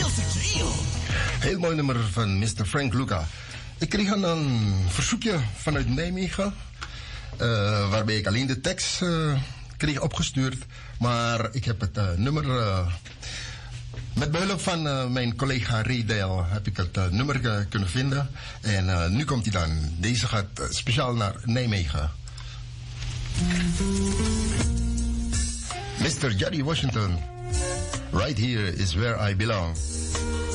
Heel mooi nummer van Mr. Frank Luca. Ik kreeg een verzoekje vanuit Nijmegen, waarbij ik alleen de tekst kreeg opgestuurd. Maar ik heb het nummer, met behulp van mijn collega Redel, heb ik het nummer kunnen vinden. En nu komt hij dan. Deze gaat speciaal naar Nijmegen. Mr. Jerry Washington, right here is where I belong.